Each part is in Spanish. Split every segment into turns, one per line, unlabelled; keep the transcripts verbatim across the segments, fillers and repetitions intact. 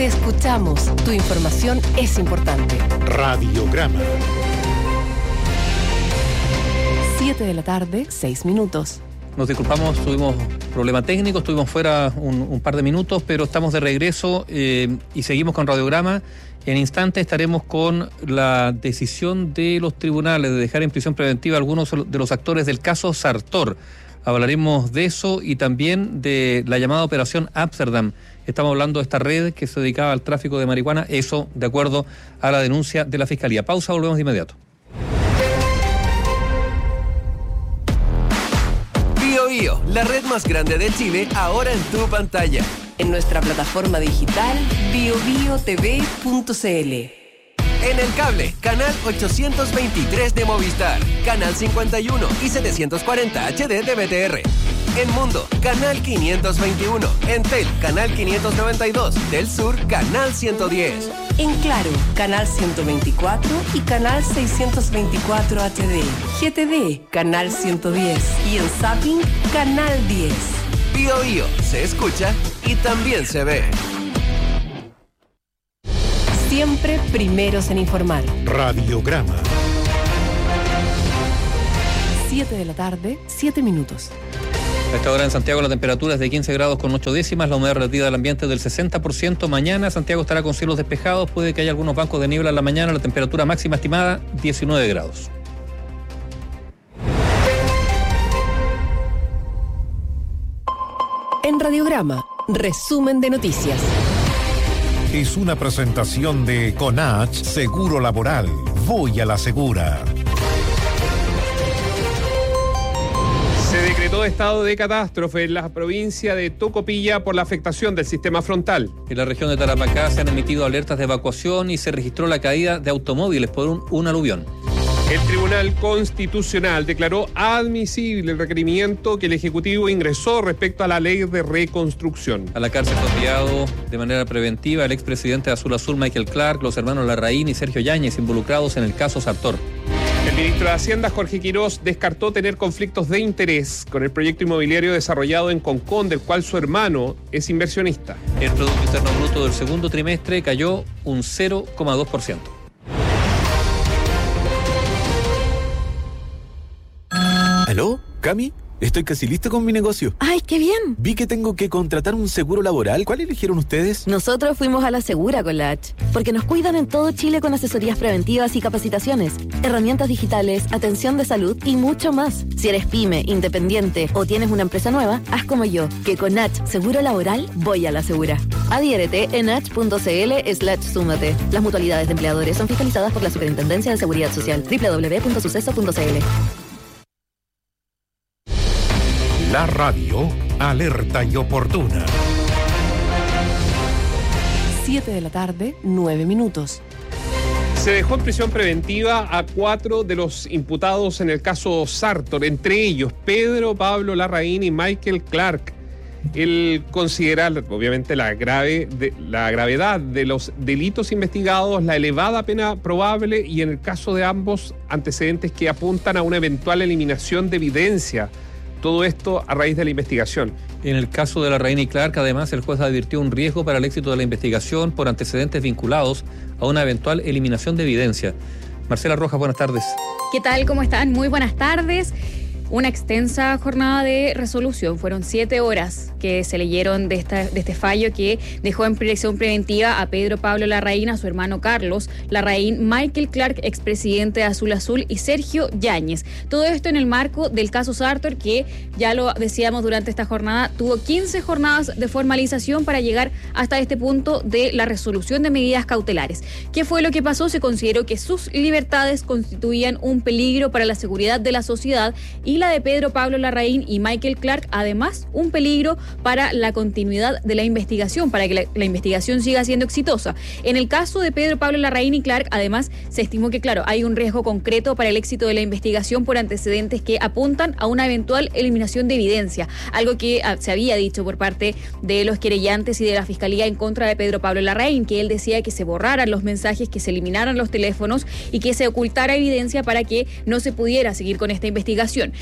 Te escuchamos. Tu información es importante.
Radiograma.
siete de la tarde, seis minutos.
Nos disculpamos, tuvimos problemas técnicos, estuvimos fuera un, un par de minutos, pero estamos de regreso eh, y seguimos con Radiograma. En instantes estaremos con la decisión de los tribunales de dejar en prisión preventiva a algunos de los actores del caso Sartor. Hablaremos de eso y también de la llamada Operación Ámsterdam. Estamos hablando de esta red que se dedicaba al tráfico de marihuana, eso de acuerdo a la denuncia de la Fiscalía. Pausa, volvemos de inmediato.
Bio Bio, la red más grande de Chile, ahora en tu pantalla.
En nuestra plataforma digital bio bio t v punto c l.
En el cable, canal ochocientos veintitrés de Movistar, canal cincuenta y uno y setecientos cuarenta H D de B T R. En Mundo, canal quinientos veintiuno. En Tel, canal quinientos noventa y dos. Del Sur, canal ciento diez.
En Claro, canal ciento veinticuatro y canal seiscientos veinticuatro H D. G T D, canal ciento diez. Y en Zapping, canal diez.
Bio Bio, se escucha y también se ve.
Siempre primeros en informar.
Radiograma.
siete de la tarde, siete minutos.
A esta hora en Santiago la temperatura es de quince grados con ocho décimas, la humedad relativa del ambiente es del sesenta por ciento. Mañana Santiago estará con cielos despejados, puede que haya algunos bancos de niebla en la mañana, la temperatura máxima estimada diecinueve grados.
En Radiograma, resumen de noticias.
Es una presentación de Conach Seguro Laboral. Voy a la segura.
Se decretó estado de catástrofe en la provincia de Tocopilla por la afectación del sistema frontal.
En la región de Tarapacá se han emitido alertas de evacuación y se registró la caída de automóviles por un, un aluvión.
El Tribunal Constitucional declaró admisible el requerimiento que el Ejecutivo ingresó respecto a la ley de reconstrucción.
A la cárcel fue enviado de manera preventiva el expresidente de Azul Azul, Michael Clark, los hermanos Larraín y Sergio Yáñez, involucrados en el caso Sartor.
El ministro de Hacienda, Jorge Quirós, descartó tener conflictos de interés con el proyecto inmobiliario desarrollado en Concón, del cual su hermano es inversionista.
El Producto Interno Bruto del segundo trimestre cayó un cero coma dos por ciento.
¿Aló? ¿Cami? Estoy casi listo con mi negocio.
¡Ay, qué bien!
Vi que tengo que contratar un seguro laboral. ¿Cuál eligieron ustedes?
Nosotros fuimos a la Segura con la H, porque nos cuidan en todo Chile con asesorías preventivas y capacitaciones, herramientas digitales, atención de salud y mucho más. Si eres pyme, independiente o tienes una empresa nueva, haz como yo, que con H Seguro Laboral voy a la Segura. Adhiérete en h.cl slash súmate. Las mutualidades de empleadores son fiscalizadas por la Superintendencia de Seguridad Social. doble u doble u doble u punto suceso punto c l.
La radio, alerta y oportuna.
siete de la tarde, nueve minutos.
Se dejó en prisión preventiva a cuatro de los imputados en el caso Sartor, entre ellos Pedro Pablo Larraín y Michael Clark. El considerar, obviamente, la, grave de, la gravedad de los delitos investigados, la elevada pena probable y, en el caso de ambos, antecedentes que apuntan a una eventual eliminación de evidencia. Todo esto a raíz de la investigación.
En el caso de Larraín y Clark, además, el juez advirtió un riesgo para el éxito de la investigación por antecedentes vinculados a una eventual eliminación de evidencia. Marcela Rojas, buenas tardes.
¿Qué tal? ¿Cómo están? Muy buenas tardes. Una extensa jornada de resolución. Fueron siete horas que se leyeron de, esta, de este fallo que dejó en prisión preventiva a Pedro Pablo Larraín, a su hermano Carlos Larraín, Michael Clark, expresidente de Azul Azul, y Sergio Yáñez. Todo esto en el marco del caso Sartor, que ya lo decíamos durante esta jornada, tuvo quince jornadas de formalización para llegar hasta este punto de la resolución de medidas cautelares. ¿Qué fue lo que pasó? Se consideró que sus libertades constituían un peligro para la seguridad de la sociedad y la de Pedro Pablo Larraín y Michael Clark, además, un peligro para la continuidad de la investigación, para que la, la investigación siga siendo exitosa. En el caso de Pedro Pablo Larraín y Clark, además, se estimó que, claro, hay un riesgo concreto para el éxito de la investigación por antecedentes que apuntan a una eventual eliminación de evidencia, algo que ah, se había dicho por parte de los querellantes y de la Fiscalía en contra de Pedro Pablo Larraín, que él decía que se borraran los mensajes, que se eliminaran los teléfonos y que se ocultara evidencia para que no se pudiera seguir con esta investigación.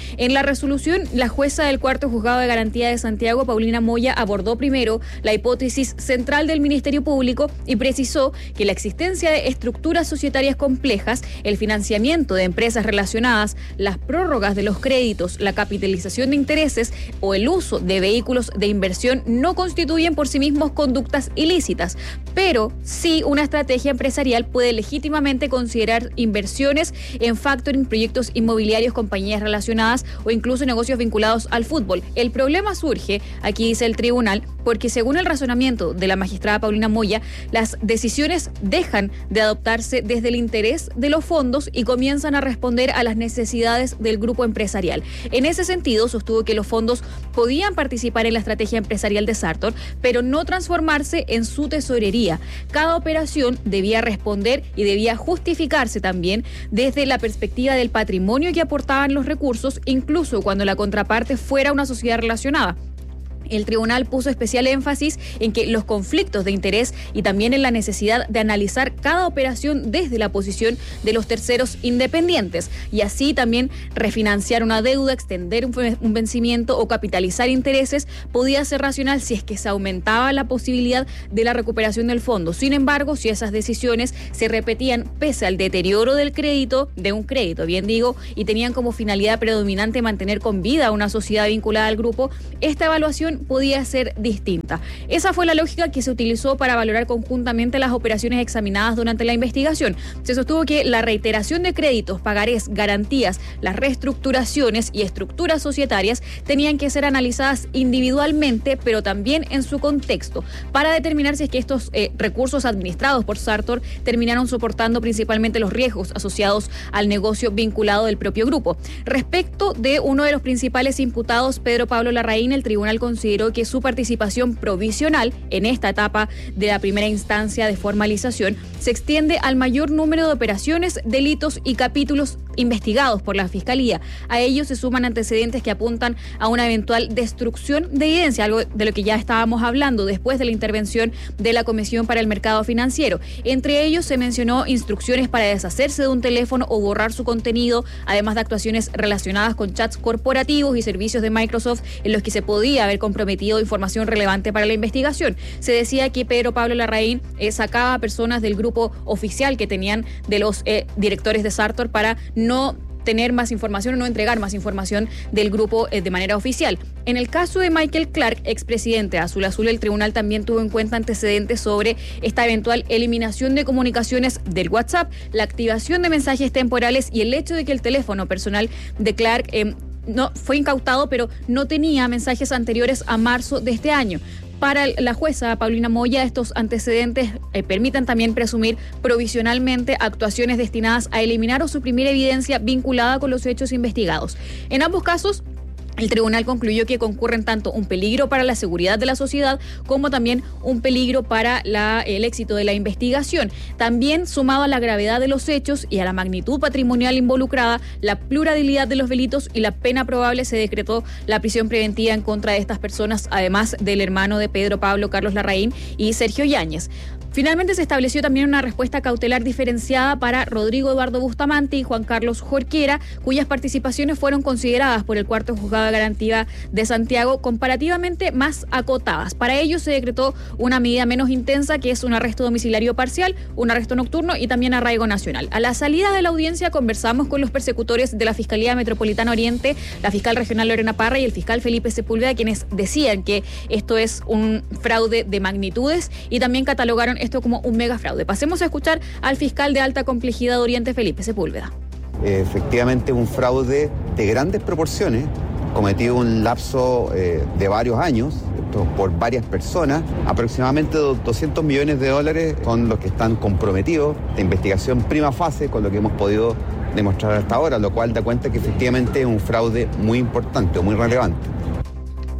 En la resolución, la jueza del cuarto juzgado de garantía de Santiago, Paulina Moya, abordó primero la hipótesis central del Ministerio Público y precisó que la existencia de estructuras societarias complejas, el financiamiento de empresas relacionadas, las prórrogas de los créditos, la capitalización de intereses o el uso de vehículos de inversión no constituyen por sí mismos conductas ilícitas, pero sí una estrategia empresarial puede legítimamente considerar inversiones en factoring, proyectos inmobiliarios, compañías relacionadas o incluso negocios vinculados al fútbol. El problema surge, aquí dice el tribunal, porque según el razonamiento de la magistrada Paulina Moya, las decisiones dejan de adoptarse desde el interés de los fondos y comienzan a responder a las necesidades del grupo empresarial. En ese sentido, sostuvo que los fondos podían participar en la estrategia empresarial de Sartor, pero no transformarse en su tesorería. Cada operación debía responder y debía justificarse también desde la perspectiva del patrimonio que aportaban los recursos, incluso cuando la contraparte fuera una sociedad relacionada. El tribunal puso especial énfasis en que los conflictos de interés y también en la necesidad de analizar cada operación desde la posición de los terceros independientes y así también refinanciar una deuda, extender un vencimiento o capitalizar intereses podía ser racional si es que se aumentaba la posibilidad de la recuperación del fondo. Sin embargo, si esas decisiones se repetían pese al deterioro del crédito, de un crédito, bien digo, y tenían como finalidad predominante mantener con vida a una sociedad vinculada al grupo, esta evaluación podía ser distinta. Esa fue la lógica que se utilizó para valorar conjuntamente las operaciones examinadas durante la investigación. Se sostuvo que la reiteración de créditos, pagarés, garantías, las reestructuraciones y estructuras societarias tenían que ser analizadas individualmente, pero también en su contexto, para determinar si es que estos eh, recursos administrados por Sartor terminaron soportando principalmente los riesgos asociados al negocio vinculado del propio grupo. Respecto de uno de los principales imputados, Pedro Pablo Larraín, el tribunal consideró que su participación provisional en esta etapa de la primera instancia de formalización se extiende al mayor número de operaciones, delitos y capítulos investigados por la Fiscalía. A ellos se suman antecedentes que apuntan a una eventual destrucción de evidencia, algo de lo que ya estábamos hablando después de la intervención de la Comisión para el Mercado Financiero. Entre ellos se mencionó instrucciones para deshacerse de un teléfono o borrar su contenido, además de actuaciones relacionadas con chats corporativos y servicios de Microsoft en los que se podía haber comprometido información relevante para la investigación. Se decía que Pedro Pablo Larraín eh, sacaba a personas del grupo oficial que tenían de los eh, directores de Sartor para no tener más información o no entregar más información del grupo eh, de manera oficial. En el caso de Michael Clark, expresidente de Azul Azul, el tribunal también tuvo en cuenta antecedentes sobre esta eventual eliminación de comunicaciones del WhatsApp, la activación de mensajes temporales y el hecho de que el teléfono personal de Clark eh, no fue incautado, pero no tenía mensajes anteriores a marzo de este año. Para la jueza Paulina Moya, estos antecedentes eh, permiten también presumir provisionalmente actuaciones destinadas a eliminar o suprimir evidencia vinculada con los hechos investigados. En ambos casos, el tribunal concluyó que concurren tanto un peligro para la seguridad de la sociedad como también un peligro para la, el éxito de la investigación. También, sumado a la gravedad de los hechos y a la magnitud patrimonial involucrada, la pluralidad de los delitos y la pena probable, se decretó la prisión preventiva en contra de estas personas, además del hermano de Pedro Pablo, Carlos Larraín, y Sergio Yáñez. Finalmente se estableció también una respuesta cautelar diferenciada para Rodrigo Eduardo Bustamante y Juan Carlos Jorquera, cuyas participaciones fueron consideradas por el cuarto juzgado de garantía de Santiago comparativamente más acotadas. Para ellos se decretó una medida menos intensa, que es un arresto domiciliario parcial, un arresto nocturno y también arraigo nacional. A la salida de la audiencia conversamos con los persecutores de la Fiscalía Metropolitana Oriente, la fiscal regional Lorena Parra y el fiscal Felipe Sepúlveda, quienes decían que esto es un fraude de magnitudes y también catalogaron esto como un mega fraude. Pasemos a escuchar al fiscal de alta complejidad de Oriente, Felipe Sepúlveda.
Efectivamente, un fraude de grandes proporciones, cometido en un lapso eh, de varios años por varias personas. Aproximadamente doscientos millones de dólares son los que están comprometidos de investigación prima fase, con lo que hemos podido demostrar hasta ahora, lo cual da cuenta que efectivamente es un fraude muy importante o muy relevante.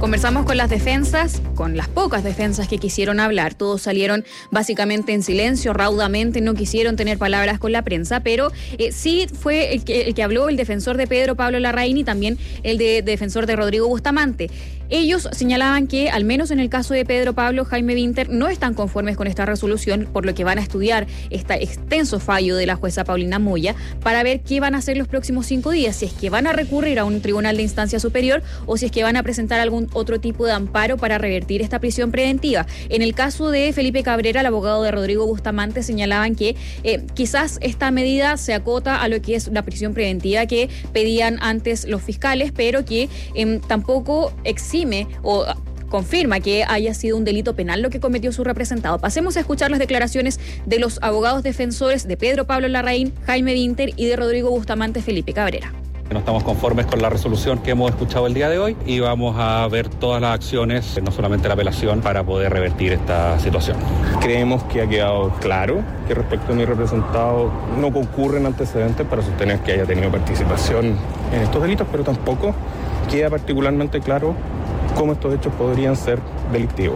Conversamos con las defensas, con las pocas defensas que quisieron hablar. Todos salieron básicamente en silencio, raudamente, no quisieron tener palabras con la prensa, pero eh, sí fue el que, el que habló el defensor de Pedro Pablo Larraín y también el de, de defensor de Rodrigo Bustamante. Ellos señalaban que, al menos en el caso de Pedro Pablo, Jaime Winter no están conformes con esta resolución, por lo que van a estudiar este extenso fallo de la jueza Paulina Moya para ver qué van a hacer los próximos cinco días, si es que van a recurrir a un tribunal de instancia superior o si es que van a presentar algún otro tipo de amparo para revertir esta prisión preventiva. En el caso de Felipe Cabrera, el abogado de Rodrigo Bustamante, señalaban que eh, quizás esta medida se acota a lo que es la prisión preventiva que pedían antes los fiscales, pero que eh, tampoco exime o confirma que haya sido un delito penal lo que cometió su representado. Pasemos a escuchar las declaraciones de los abogados defensores de Pedro Pablo Larraín, Jaime Winter y de Rodrigo Bustamante, Felipe Cabrera.
No estamos conformes con la resolución que hemos escuchado el día de hoy y vamos a ver todas las acciones, no solamente la apelación, para poder revertir esta situación.
Creemos que ha quedado claro que respecto a mi representado no concurren antecedentes para sostener que haya tenido participación en estos delitos, pero tampoco queda particularmente claro cómo estos hechos podrían ser delictivos.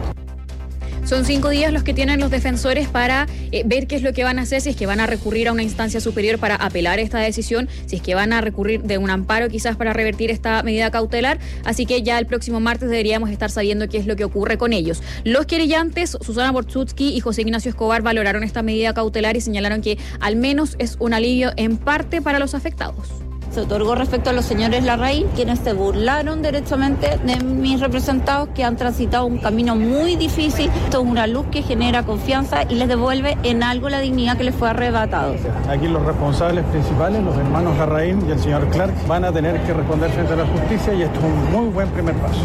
Son cinco días los que tienen los defensores para eh, ver qué es lo que van a hacer, si es que van a recurrir a una instancia superior para apelar esta decisión, si es que van a recurrir de un amparo quizás para revertir esta medida cautelar. Así que ya el próximo martes deberíamos estar sabiendo qué es lo que ocurre con ellos. Los querellantes, Susana Bortzutsky y José Ignacio Escobar, valoraron esta medida cautelar y señalaron que al menos es un alivio en parte para los afectados.
Se otorgó respecto a los señores Larraín, quienes se burlaron derechamente de mis representados, que han transitado un camino muy difícil. Esto es una luz que genera confianza y les devuelve en algo la dignidad que les fue arrebatado.
Aquí los responsables principales, los hermanos Larraín y el señor Clark, van a tener que responder frente a la justicia y esto es un muy buen primer paso.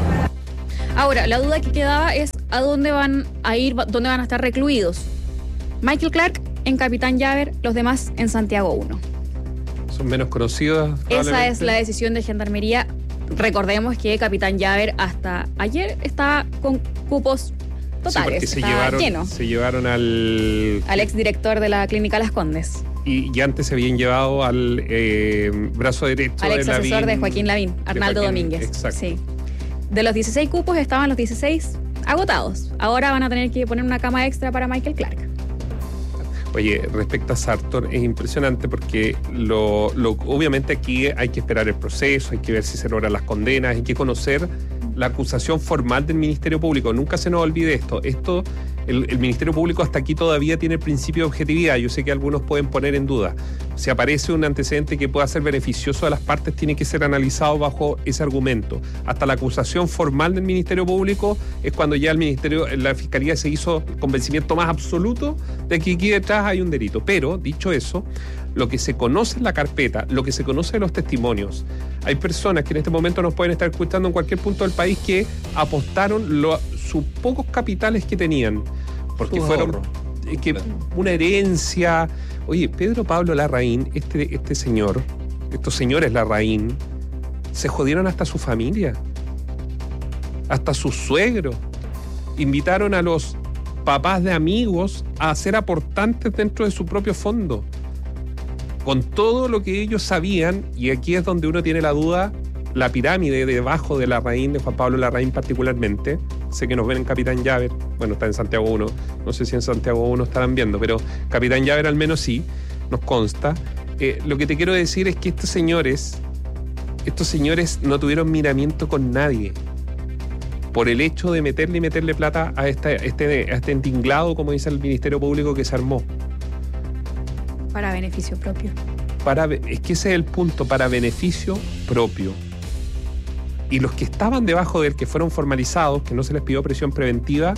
Ahora, la duda que quedaba es a dónde van a ir, dónde van a estar recluidos. Michael Clark en Capitán Llaver, los demás en Santiago uno.
Son menos conocidos.
Esa es la decisión de Gendarmería. Recordemos que Capitán Llaver hasta ayer estaba con cupos totales.
Sí, porque se llevaron,
lleno.
se llevaron al...
al exdirector de la Clínica Las Condes.
Y, y antes se habían llevado al eh, brazo derecho
al ex
de
asesor
Lavín,
de Joaquín Lavín, Arnaldo
Joaquín,
Domínguez.
Exacto.
Sí. De los dieciséis cupos estaban los dieciséis agotados. Ahora van a tener que poner una cama extra para Michael Clark.
Oye, respecto a Sartor, es impresionante porque lo, lo, obviamente aquí hay que esperar el proceso, hay que ver si se logran las condenas, hay que conocer la acusación formal del Ministerio Público. Nunca se nos olvide esto. Esto, el, el Ministerio Público hasta aquí todavía tiene el principio de objetividad. Yo sé que algunos pueden poner en duda. Si aparece un antecedente que pueda ser beneficioso a las partes, tiene que ser analizado bajo ese argumento. Hasta la acusación formal del Ministerio Público es cuando ya el Ministerio, la Fiscalía se hizo el convencimiento más absoluto de que aquí detrás hay un delito. Pero, dicho eso, lo que se conoce en la carpeta, lo que se conoce de los testimonios, hay personas que en este momento nos pueden estar escuchando en cualquier punto del país que apostaron lo, sus pocos capitales que tenían, porque Su fueron eh, que una herencia. Oye, Pedro Pablo Larraín, este, este señor, estos señores Larraín, se jodieron hasta su familia, hasta su suegro. Invitaron a los papás de amigos a ser aportantes dentro de su propio fondo, con todo lo que ellos sabían, y aquí es donde uno tiene la duda, la pirámide debajo de Larraín, de Juan Pablo Larraín particularmente. Sé que nos ven en Capitán Llaver, bueno, está en Santiago uno, no sé si en Santiago uno estarán viendo, pero Capitán Llaver al menos sí, nos consta. Eh, lo que te quiero decir es que estos señores, estos señores no tuvieron miramiento con nadie, por el hecho de meterle y meterle plata a, esta, este, a este entinglado, como dice el Ministerio Público, que se armó.
Para beneficio propio.
Para, es que ese es el punto, para beneficio propio. Y los que estaban debajo de él, que fueron formalizados, que no se les pidió prisión preventiva,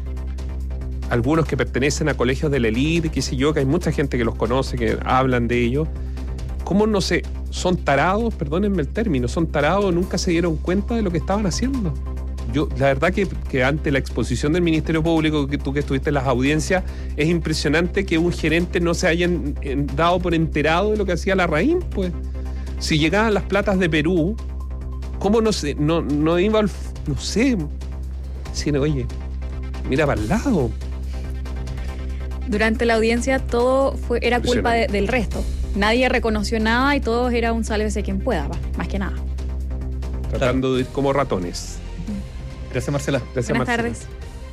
algunos que pertenecen a colegios de la élite, qué sé yo, que hay mucha gente que los conoce, que hablan de ellos, ¿cómo no se... son tarados, perdónenme el término, son tarados, nunca se dieron cuenta de lo que estaban haciendo? Yo, la verdad que, que ante la exposición del Ministerio Público, que tú que estuviste en las audiencias, es impresionante que un gerente no se haya en, en, dado por enterado de lo que hacía Larraín, pues. Si llegaban las platas de Perú, ¿cómo no se, no, no iba al, no sé, si no, oye, mira para el lado?
Durante la audiencia todo fue, era culpa de, del resto. Nadie reconoció nada y todos era un sálvese quien pueda, más que nada.
Tratando de ir como ratones.
Gracias, Marcela.
Gracias,
Buenas
Marcela.
tardes.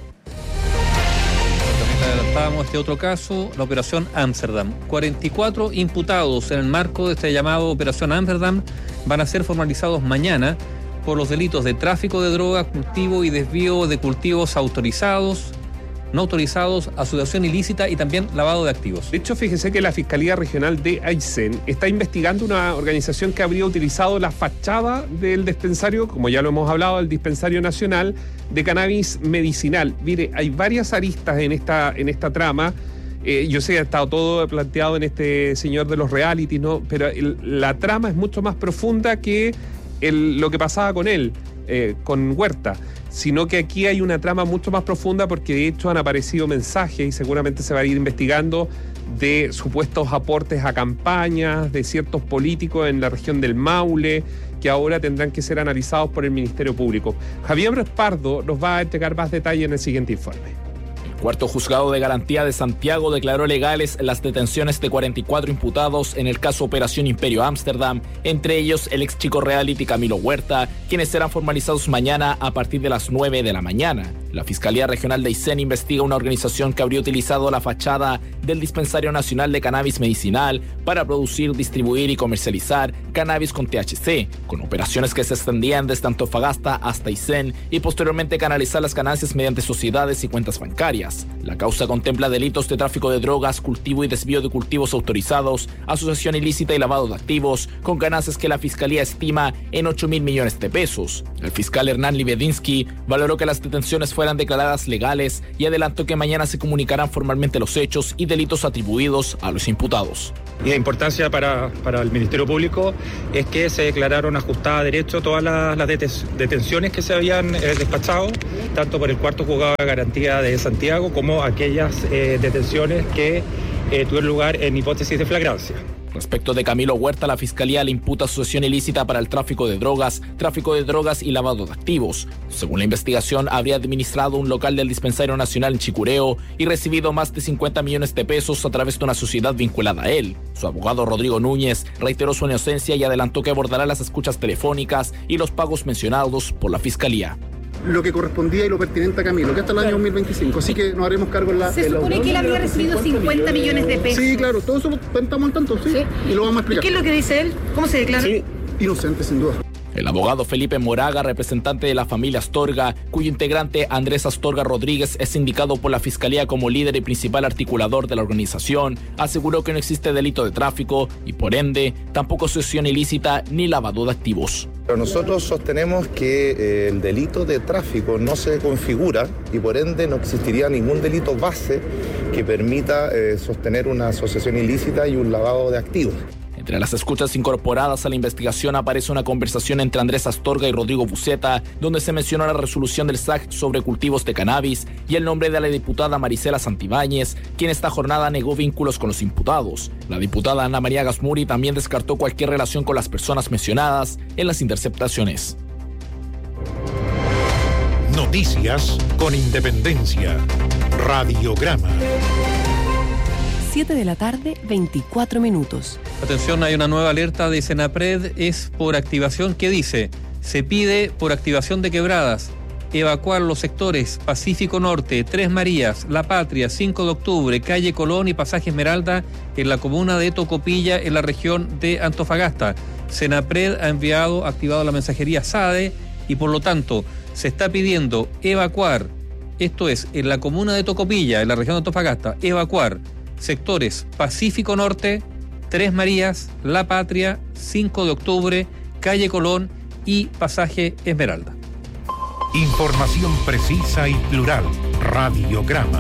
También adelantábamos este otro caso, la Operación Ámsterdam. cuarenta y cuatro imputados en el marco de este llamado Operación Ámsterdam van a ser formalizados mañana por los delitos de tráfico de drogas, cultivo y desvío de cultivos autorizados, no autorizados, asociación ilícita y también lavado de activos.
De hecho, fíjese que la Fiscalía Regional de Aysén está investigando una organización que habría utilizado la fachada del dispensario, como ya lo hemos hablado, el Dispensario Nacional de Cannabis Medicinal. Mire, hay varias aristas en esta, en esta trama. Eh, yo sé que ha estado todo planteado en este señor de los realities, ¿no? Pero el, la trama es mucho más profunda que el, lo que pasaba con él, eh, con Huerta, sino que aquí hay una trama mucho más profunda porque de hecho han aparecido mensajes y seguramente se va a ir investigando de supuestos aportes a campañas de ciertos políticos en la región del Maule que ahora tendrán que ser analizados por el Ministerio Público. Javier Respardo nos va a entregar más detalle en el siguiente informe.
Cuarto Juzgado de Garantía de Santiago declaró legales las detenciones de cuarenta y cuatro imputados en el caso Operación Imperio Ámsterdam, entre ellos el ex chico reality Camilo Huerta, quienes serán formalizados mañana a partir de las nueve de la mañana. La Fiscalía Regional de Aysén investiga una organización que habría utilizado la fachada del Dispensario Nacional de Cannabis Medicinal para producir, distribuir y comercializar cannabis con T H C, con operaciones que se extendían desde Antofagasta hasta Aysén y posteriormente canalizar las ganancias mediante sociedades y cuentas bancarias. La causa contempla delitos de tráfico de drogas, cultivo y desvío de cultivos autorizados, asociación ilícita y lavado de activos, con ganancias que la Fiscalía estima en ocho mil millones de pesos. El fiscal Hernán Libedinsky valoró que las detenciones fueran declaradas legales y adelantó que mañana se comunicarán formalmente los hechos y delitos atribuidos a los imputados.
Y la importancia para, para el Ministerio Público es que se declararon ajustadas a derecho todas las, las detenciones que se habían eh, despachado, tanto por el Cuarto Juzgado de Garantía de Santiago como aquellas eh, detenciones que eh, tuvieron lugar en hipótesis de flagrancia.
Respecto de Camilo Huerta, la Fiscalía le imputa asociación ilícita para el tráfico de drogas, tráfico de drogas y lavado de activos. Según la investigación, habría administrado un local del Dispensario Nacional en Chicureo y recibido más de cincuenta millones de pesos a través de una sociedad vinculada a él. Su abogado Rodrigo Núñez reiteró su inocencia y adelantó que abordará las escuchas telefónicas y los pagos mencionados por la Fiscalía.
Lo que correspondía y lo pertinente a Camilo, que hasta el año dos mil veinticinco, así que nos haremos cargo en la...
Se supone que él había recibido cincuenta millones de pesos.
Sí, claro, todo eso lo estamos al tanto, sí, sí, y lo vamos a explicar.
¿Y qué es lo que dice él? ¿Cómo se declara?
Sí, inocente, sin duda.
El abogado Felipe Moraga, representante de la familia Astorga, cuyo integrante Andrés Astorga Rodríguez es indicado por la Fiscalía como líder y principal articulador de la organización, aseguró que no existe delito de tráfico y, por ende, tampoco asociación ilícita ni lavado de activos.
Pero nosotros sostenemos que eh, el delito de tráfico no se configura y, por ende, no existiría ningún delito base que permita eh, sostener una asociación ilícita y un lavado de activos.
Entre las escuchas incorporadas a la investigación aparece una conversación entre Andrés Astorga y Rodrigo Buceta, donde se menciona la resolución del S A C sobre cultivos de cannabis y el nombre de la diputada Marisela Santibáñez, quien esta jornada negó vínculos con los imputados. La diputada Ana María Gasmuri también descartó cualquier relación con las personas mencionadas en las interceptaciones.
Noticias con independencia. Radiograma.
siete de la tarde, veinticuatro minutos.
Atención, hay una nueva alerta de Senapred, es por activación que dice, se pide por activación de quebradas, evacuar los sectores Pacífico Norte, Tres Marías, La Patria, cinco de octubre, Calle Colón y Pasaje Esmeralda en la comuna de Tocopilla en la región de Antofagasta. Senapred ha enviado, activado la mensajería SADE y por lo tanto se está pidiendo evacuar, esto es, en la comuna de Tocopilla, en la región de Antofagasta, evacuar sectores Pacífico Norte, Tres Marías, La Patria, cinco de octubre, Calle Colón y Pasaje Esmeralda.
Información precisa y plural. Radiograma.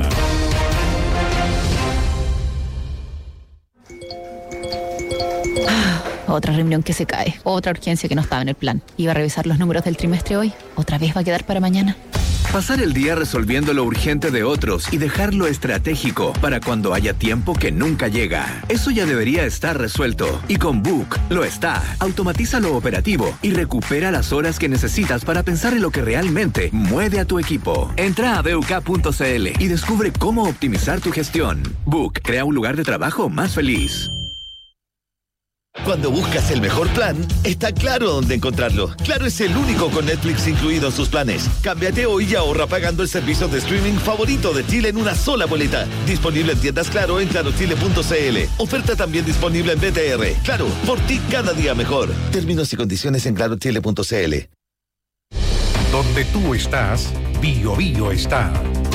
Ah, otra reunión que se cae, otra urgencia que no estaba en el plan. Iba a revisar los números del trimestre hoy, otra vez va a quedar para mañana.
Pasar el día resolviendo lo urgente de otros y dejar lo estratégico para cuando haya tiempo que nunca llega. Eso ya debería estar resuelto. Y con Book lo está. Automatiza lo operativo y recupera las horas que necesitas para pensar en lo que realmente mueve a tu equipo. Entra a b u k punto c l y descubre cómo optimizar tu gestión. Book crea un lugar de trabajo más feliz.
Cuando buscas el mejor plan, está Claro dónde encontrarlo. Claro es el único con Netflix incluido en sus planes. Cámbiate hoy y ahorra pagando el servicio de streaming favorito de Chile en una sola boleta. Disponible en tiendas Claro en claro chile punto c l. Oferta también disponible en B T R. Claro, por ti cada día mejor. Términos y condiciones en claro chile punto c l.
Donde tú estás, Bio Bio está.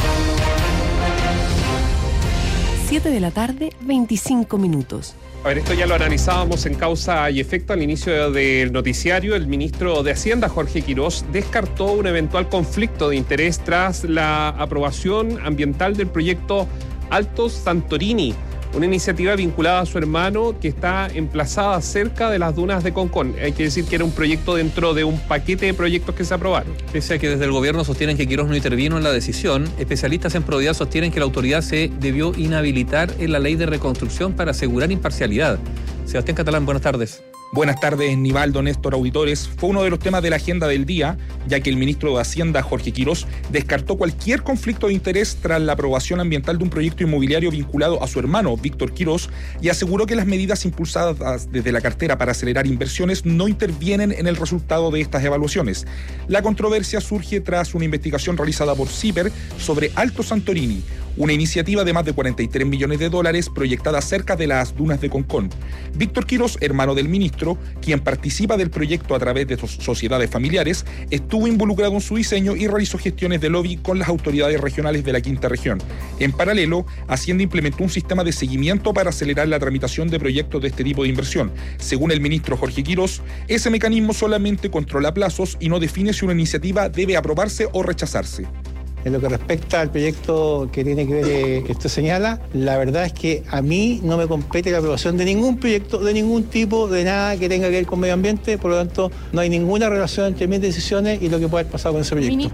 siete de la tarde, veinticinco minutos.
A ver, esto ya lo analizábamos en Causa y Efecto al inicio del noticiario. El ministro de Hacienda, Jorge Quirós, descartó un eventual conflicto de interés tras la aprobación ambiental del proyecto Altos Santorini, una iniciativa vinculada a su hermano que está emplazada cerca de las dunas de Concón. Hay que decir que era un proyecto dentro de un paquete de proyectos que se aprobaron.
Pese a que desde el gobierno sostienen que Quirós no intervino en la decisión, especialistas en probidad sostienen que la autoridad se debió inhabilitar en la ley de reconstrucción para asegurar imparcialidad. Sebastián Catalán, buenas tardes.
Buenas tardes, Nivaldo, Néstor, auditores. Fue uno de los temas de la agenda del día, ya que el ministro de Hacienda, Jorge Quirós, descartó cualquier conflicto de interés tras la aprobación ambiental de un proyecto inmobiliario vinculado a su hermano, Víctor Quirós, y aseguró que las medidas impulsadas desde la cartera para acelerar inversiones no intervienen en el resultado de estas evaluaciones. La controversia surge tras una investigación realizada por CIPER sobre Alto Santorini, una iniciativa de más de cuarenta y tres millones de dólares proyectada cerca de las dunas de Concón. Víctor Quirós, hermano del ministro, quien participa del proyecto a través de sus sociedades familiares, estuvo involucrado en su diseño y realizó gestiones de lobby con las autoridades regionales de la Quinta Región. En paralelo, Hacienda implementó un sistema de seguimiento para acelerar la tramitación de proyectos de este tipo de inversión. Según el ministro Jorge Quirós, ese mecanismo solamente controla plazos y no define si una iniciativa debe aprobarse o rechazarse.
En lo que respecta al proyecto que tiene que ver, eh, que usted señala, la verdad es que a mí no me compete la aprobación de ningún proyecto, de ningún tipo, de nada que tenga que ver con medio ambiente, por lo tanto no hay ninguna relación entre mis decisiones y lo que pueda haber pasado con ese proyecto.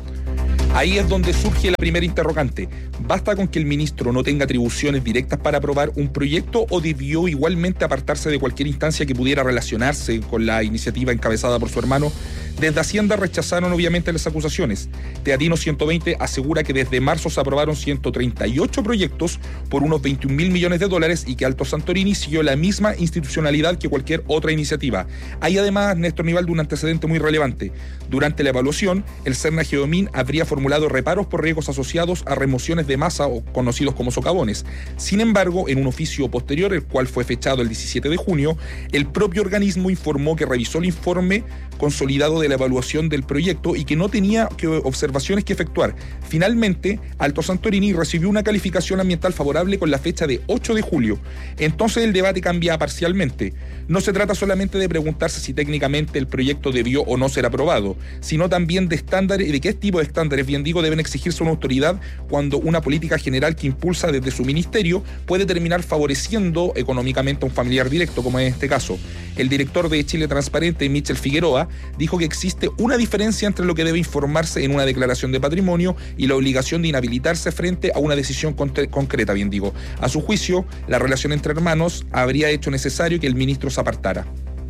Ahí es donde surge la primera interrogante. ¿Basta con que el ministro no tenga atribuciones directas para aprobar un proyecto o debió igualmente apartarse de cualquier instancia que pudiera relacionarse con la iniciativa encabezada por su hermano? Desde Hacienda rechazaron obviamente las acusaciones. Teatino ciento veinte asegura que desde marzo se aprobaron ciento treinta y ocho proyectos por unos veintiún mil millones de dólares y que Alto Santorini siguió la misma institucionalidad que cualquier otra iniciativa. Hay además, Néstor Nivaldo, un antecedente muy relevante. Durante la evaluación, el Serna Geomin habría formulado reparos por riesgos asociados a remociones de masa o conocidos como socavones. Sin embargo, en un oficio posterior, el cual fue fechado el diecisiete de junio, el propio organismo informó que revisó el informe consolidado de la evaluación del proyecto y que no tenía que observaciones que efectuar. Finalmente, Alto Santorini recibió una calificación ambiental favorable con la fecha de ocho de julio. Entonces el debate cambia parcialmente. No se trata solamente de preguntarse si técnicamente el proyecto debió o no ser aprobado, sino también de estándares y de qué tipo de estándares, bien digo, deben exigirse a una autoridad cuando una política general que impulsa desde su ministerio puede terminar favoreciendo económicamente a un familiar directo, como en este caso. El director de Chile Transparente, Michel Figueroa, dijo que existe una diferencia entre lo que debe informarse en una declaración de patrimonio y la obligación de inhabilitarse frente a una decisión concreta, bien digo. A su juicio, la relación entre hermanos habría hecho necesario que el ministro se apartara.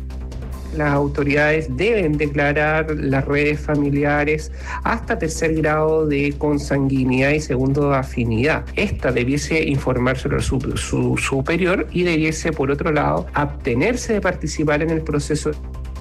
Las autoridades deben declarar las redes familiares hasta tercer grado de consanguinidad y segundo de afinidad. Esta debiese informar sobre su, su superior y debiese, por otro lado, abstenerse de participar en el proceso.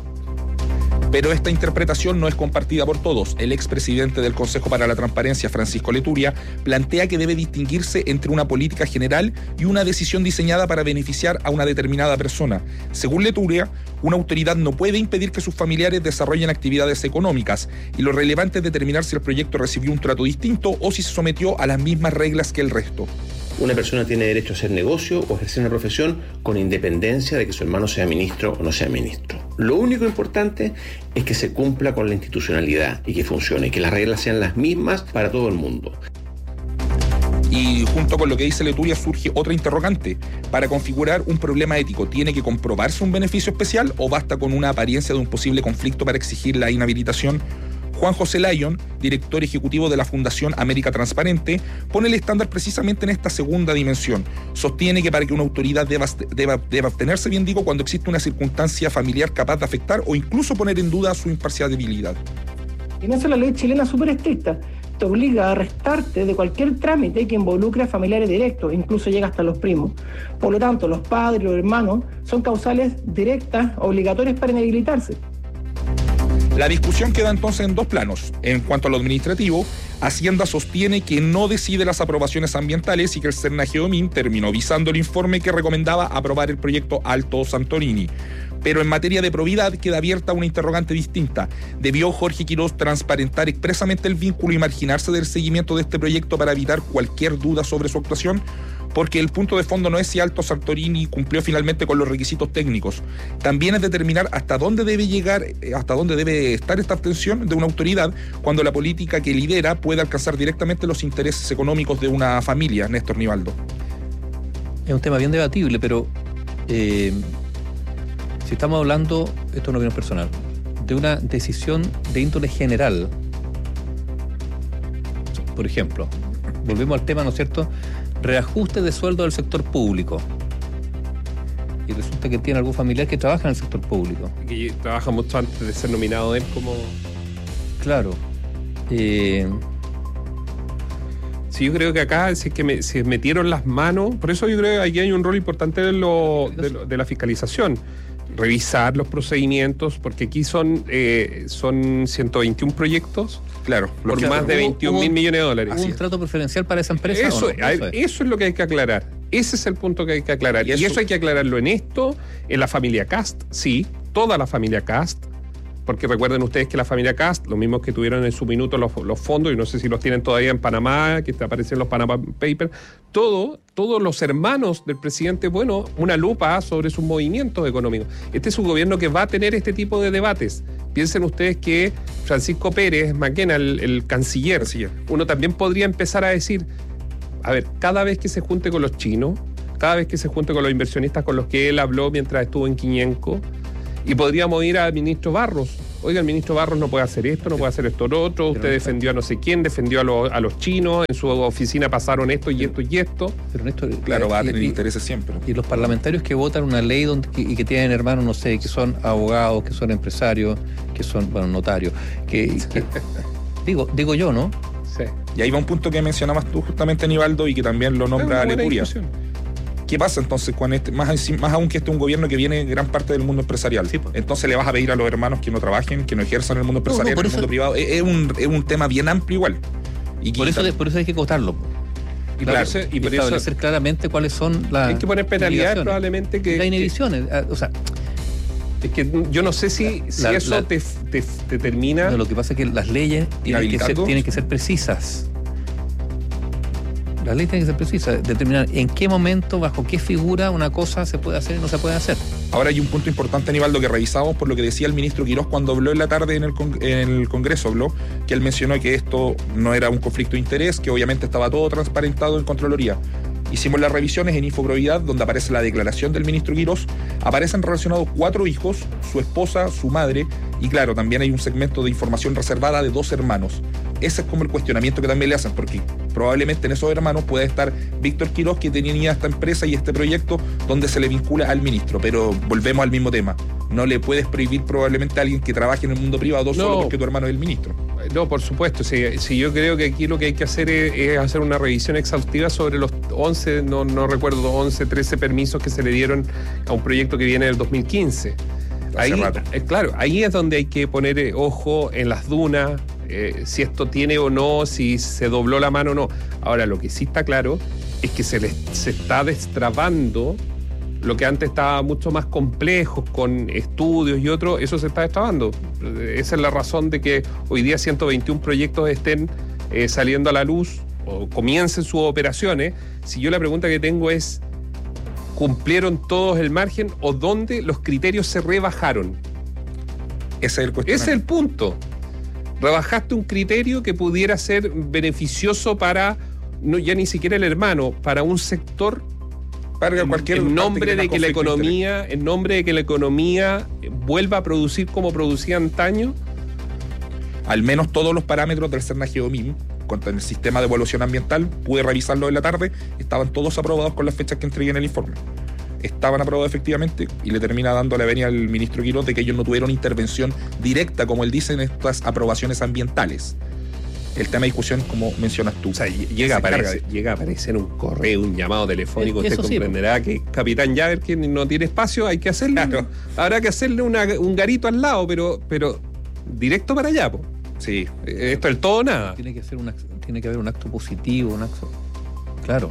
Pero esta interpretación no es compartida por todos. El expresidente del Consejo para la Transparencia, Francisco Leturia, plantea que debe distinguirse entre una política general y una decisión diseñada para beneficiar a una determinada persona. Según Leturia, una autoridad no puede impedir que sus familiares desarrollen actividades económicas, y lo relevante es determinar si el proyecto recibió un trato distinto o si se sometió a las mismas reglas que el resto.
Una persona tiene derecho a hacer negocio o ejercer una profesión con independencia de que su hermano sea ministro o no sea ministro. Lo único importante es que se cumpla con la institucionalidad y que funcione, que las reglas sean las mismas para todo el mundo.
Y junto con lo que dice Leturia surge otra interrogante. Para configurar un problema ético, ¿tiene que comprobarse un beneficio especial o basta con una apariencia de un posible conflicto para exigir la inhabilitación? Juan José Lyon, director ejecutivo de la Fundación América Transparente, pone el estándar precisamente en esta segunda dimensión. Sostiene que para que una autoridad deba, deba, deba abstenerse, bien digo, cuando existe una circunstancia familiar capaz de afectar o incluso poner en duda su imparcialidad.
En eso la ley chilena es súper estricta.
te obliga a restarte de cualquier trámite que involucre a familiares directos, incluso llega hasta los primos. Por lo tanto, los padres o hermanos son causales directas, obligatorias para inhabilitarse.
La discusión queda entonces en dos planos. En cuanto a lo administrativo, Hacienda sostiene que no decide las aprobaciones ambientales y que el Cernajedomín terminó visando el informe que recomendaba aprobar el proyecto Alto Santorini. Pero en materia de probidad queda abierta una interrogante distinta. ¿Debió Jorge Quirós transparentar expresamente el vínculo y marginarse del seguimiento de este proyecto para evitar cualquier duda sobre su actuación? Porque el punto de fondo no es si Alto Santorini cumplió finalmente con los requisitos técnicos. También es determinar hasta dónde debe llegar, hasta dónde debe estar esta abstención de una autoridad cuando la política que lidera puede alcanzar directamente los intereses económicos de una familia, Néstor Nivaldo.
Es un tema bien debatible, pero eh, si estamos hablando, esto es una opinión personal, de una decisión de índole general, por ejemplo, volvemos al tema, ¿no es cierto?, reajuste de sueldo del sector público. Y resulta que tiene algún familiar que trabaja en el sector público.
Que trabaja mucho antes de ser nominado él como...
Claro. Eh...
Sí, yo creo que acá si es que me, se metieron las manos, por eso yo creo que aquí hay un rol importante de, lo, de, lo, de la fiscalización. Revisar los procedimientos, porque aquí son, eh, son ciento veintiún proyectos. Claro, por más de veintiún mil millones de dólares.
¿Hubo un trato preferencial para esa empresa?
Eso,
¿o no?
eso, es. eso es lo que hay que aclarar. Ese es el punto que hay que aclarar. Y eso, y eso hay que aclararlo en esto, en la familia Cast, sí, toda la familia Cast, porque recuerden ustedes que la familia Cast, los mismos que tuvieron en su minuto los, los fondos, y no sé si los tienen todavía en Panamá, que te aparecen los Panama Papers, todo, todos los hermanos del presidente, bueno, una lupa sobre sus movimientos económicos. Este es un gobierno que va a tener este tipo de debates. Piensen ustedes que Francisco Pérez Maquena, el, el canciller, canciller, uno también podría empezar a decir, a ver, cada vez que se junte con los chinos, cada vez que se junte con los inversionistas con los que él habló mientras estuvo en Quiñenco, y podríamos ir al ministro Barros. Oiga, el ministro Barros no puede hacer esto, no puede hacer esto lo otro, usted defendió a no sé quién, defendió a, lo, a los chinos, en su oficina pasaron esto y esto y esto.
Pero Néstor,
claro, va a tener y, intereses siempre.
Y los parlamentarios que votan una ley donde, que, y que tienen hermanos, no sé, que son abogados, que son empresarios, que son, bueno, notarios, que, que digo, digo yo, ¿no?
Sí. Y ahí va un punto que mencionabas tú justamente, Nivaldo, y que también lo nombra Lepuria. ¿Qué pasa entonces con este, más, más aún que este es un gobierno que viene de gran parte del mundo empresarial? Sí, pues. Entonces le vas a pedir a los hermanos que no trabajen, que no ejerzan en el mundo empresarial, no, no, en el mundo privado. Es, es, un, es un tema bien amplio igual.
Y por, eso, por eso hay que acotarlo.
Y, claro, por eso, y por
establecer
eso,
claramente cuáles son las...
Hay que poner penalidades probablemente que...
Las inhibiciones, o sea...
Es que yo no sé si, la, si la, eso la, te, te, te termina...
No, lo que pasa es que las leyes tienen que, ser, tienen que ser precisas. La ley tiene que ser precisa, determinar en qué momento, bajo qué figura una cosa se puede hacer y no se puede hacer.
Ahora hay un punto importante, Aníbaldo, que revisamos por lo que decía el ministro Quirós cuando habló en la tarde en el, con, en el Congreso, habló que él mencionó que esto no era un conflicto de interés, que obviamente estaba todo transparentado en Contraloría. Hicimos las revisiones en Infoprobidad, donde aparece la declaración del ministro Quirós, aparecen relacionados cuatro hijos, su esposa, su madre, y claro, también hay un segmento de información reservada de dos hermanos. Ese es como el cuestionamiento que también le hacen, porque probablemente en esos hermanos puede estar Víctor Quirós, que tenía esta empresa y este proyecto donde se le vincula al ministro, pero volvemos al mismo tema. No le puedes prohibir probablemente a alguien que trabaje en el mundo privado no, solo porque tu hermano es el ministro.
No, por supuesto. Sí, sí, yo creo que aquí lo que hay que hacer es, es hacer una revisión exhaustiva sobre los once, no, no recuerdo, once, trece permisos que se le dieron a un proyecto que viene del dos mil quince. Ahí, eh, claro, ahí es donde hay que poner eh, ojo en las dunas, eh, si esto tiene o no, si se dobló la mano o no. Ahora, lo que sí está claro es que se, les, se está destrabando lo que antes estaba mucho más complejo, con estudios y otros, eso se está destrabando. Esa es la razón de que hoy día ciento veintiún proyectos estén eh, saliendo a la luz o comiencen sus operaciones. Si yo la pregunta que tengo es, ¿cumplieron todos el margen o dónde los criterios se rebajaron?
Ese es el cuestionamiento.
Ese es el punto. Rebajaste un criterio que pudiera ser beneficioso para, no, ya ni siquiera el hermano, para un sector,
para cualquier
en nombre de que la economía, en nombre de que la economía vuelva a producir como producía antaño.
Al menos todos los parámetros del Cernajedomín, cuanto en el sistema de evaluación ambiental, pude revisarlo en la tarde, estaban todos aprobados con las fechas que entregué en el informe. Estaban aprobados efectivamente y le termina dando la venia al ministro Quirós de que ellos no tuvieron intervención directa, como él dice, en estas aprobaciones ambientales. el tema de discusión, como mencionas tú.
O sea, llega a, aparecer, llega a aparecer un correo, un llamado telefónico. Usted comprenderá sí, que Capitán Javer, que no tiene espacio, hay que hacerle. Claro. Habrá que hacerle una, un garito al lado, pero, pero directo para allá, po. Sí, esto es el todo o nada.
Tiene que ser un, tiene que haber un acto positivo, un acto. Claro.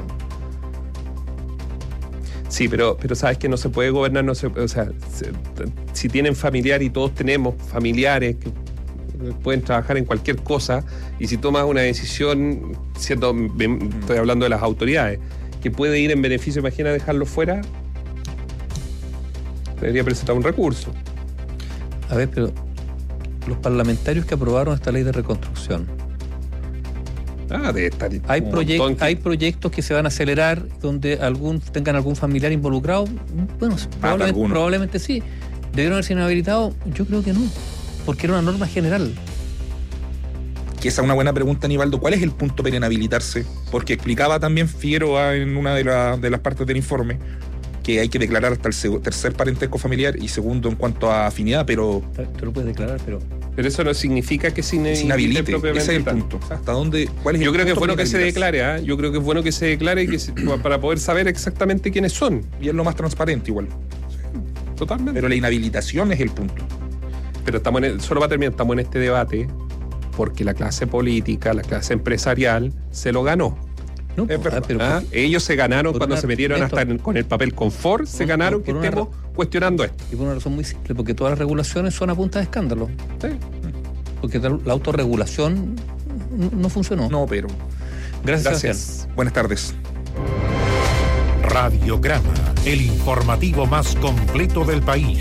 Sí, pero, pero sabes que no se puede gobernar, no se, o sea, se, si tienen familiar y todos tenemos familiares que pueden trabajar en cualquier cosa, y si tomas una decisión, siendo, estoy hablando de las autoridades, que puede ir en beneficio, imagina dejarlo fuera, debería presentar un recurso.
A ver, pero los parlamentarios que aprobaron esta ley de reconstrucción,
Ah, de estar
hay, proyect, que... hay proyectos que se van a acelerar donde algún tengan algún familiar involucrado. Bueno, ah, probablemente, probablemente sí. ¿Debieron haberse inhabilitado? Yo creo que no, porque era una norma general.
Que esa es una buena pregunta, Aníbaldo. ¿Cuál es el punto para inhabilitarse? Porque explicaba también Figueroa en una de, la, de las partes del informe que hay que declarar hasta el tercer parentesco familiar y segundo en cuanto a afinidad, pero...
Te lo puedes declarar, pero...
Pero eso no significa que se
inhabilite. Ese es el punto. ¿Hasta dónde? ¿Cuál es
Yo
el
creo que es bueno
que
se declare, ¿eh? Yo creo que es bueno que se declare y que se, para poder saber exactamente quiénes son.
Y es lo más transparente igual.
Sí, totalmente.
Pero la inhabilitación es el punto.
Pero estamos en el, solo para terminar, estamos en este debate porque la clase política, la clase empresarial se lo ganó.
No, es verdad.
Pero ¿Ah? Ellos se ganaron cuando una, se metieron hasta en, con el papel confort, se no, ganaron que estemos cuestionando esto.
Y por una razón muy simple, porque todas las regulaciones son a punta de escándalo.
Sí.
Porque la autorregulación no funcionó.
No, pero...
Gracias.
Gracias. Buenas tardes.
Radiograma, el informativo más completo del país.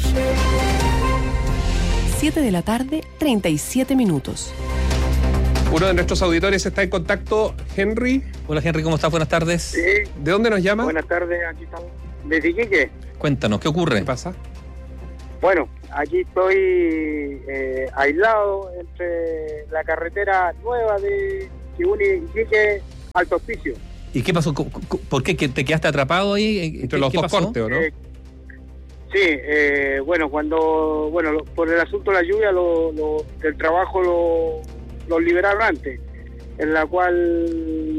siete de la tarde, treinta y siete minutos.
Uno de nuestros auditores está en contacto, Henry.
Hola Henry, ¿cómo estás? Buenas tardes.
Sí.
¿De dónde nos llama?
Buenas tardes, aquí estamos. ¿Desde Iquique?
Cuéntanos, ¿qué ocurre?
¿Qué pasa?
Bueno, aquí estoy eh, aislado entre la carretera nueva de que une Iquique al Hospicio.
¿Y qué pasó? ¿Por qué? ¿Te quedaste atrapado ahí?
Entre los dos pasó? cortes, ¿o no?
Eh, sí, eh, bueno, cuando, bueno, lo, por el asunto de la lluvia, lo, lo, el trabajo lo, lo liberaron antes, en la cual